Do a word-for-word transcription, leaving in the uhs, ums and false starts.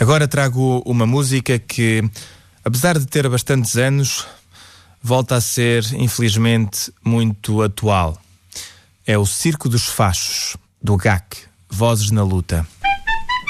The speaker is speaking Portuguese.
Agora trago uma música que, apesar de ter bastantes anos, volta a ser, infelizmente, muito atual. É o Circo dos Fachos, do G A C, Vozes na Luta.